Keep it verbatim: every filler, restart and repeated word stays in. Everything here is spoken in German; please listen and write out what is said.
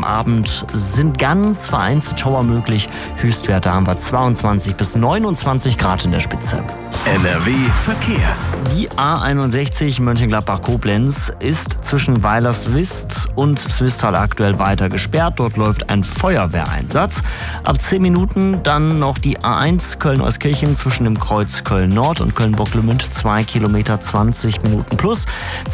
am Abend sind ganz vereinzelt Schauer möglich. Höchstwerte haben wir zweiundzwanzig bis neunundzwanzig Grad in der Spitze. N R W Verkehr. Die A einundsechzig Mönchengladbach-Koblenz ist zwischen Weilerswist und Swisttal aktuell weiter gesperrt. Dort läuft ein Feuerwehreinsatz. Ab zehn Minuten dann noch die A eins Köln-Euskirchen zwischen dem Kreuz Köln-Nord und Köln-Bocklemünd. zwei Kilometer, zwanzig Minuten plus.